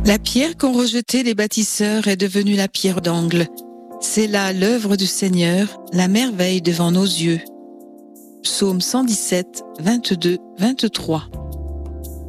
La pierre qu'ont rejetée les bâtisseurs est devenue la pierre d'angle. C'est là l'œuvre du Seigneur, la merveille devant nos yeux. Psaume 117, 22, 23.